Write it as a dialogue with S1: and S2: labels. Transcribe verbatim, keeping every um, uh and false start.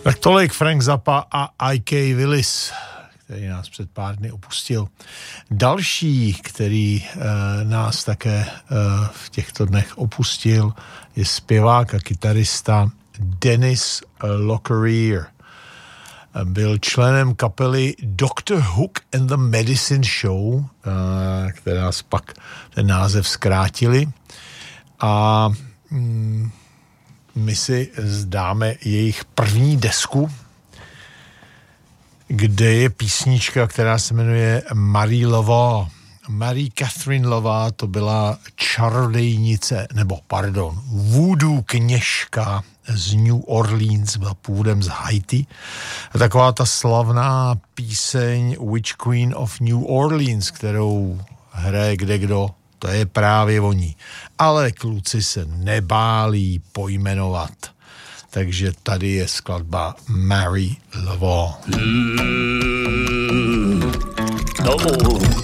S1: Tak tolik Frank Zappa a I K Willis, který nás před pár dny opustil. Další, který e, nás také e, v těchto dnech opustil, je zpěvák a kytarista Dennis Locklear. Byl členem kapely Doctor Hook and the Medicine Show, e, která pak ten název zkrátili. A mm, my si zdáme jejich první desku, kde je písnička, která se jmenuje Marie Laveau. Marie Catherine Laveau, to byla čarodejnice, nebo pardon, voodoo kněžka z New Orleans, byla původem z Haiti. A taková ta slavná píseň Witch Queen of New Orleans, kterou hraje kdekdo, to je právě o ní. Ale kluci se nebálí pojmenovat. Takže tady je skladba Marie Laveau.
S2: Mm. Oh.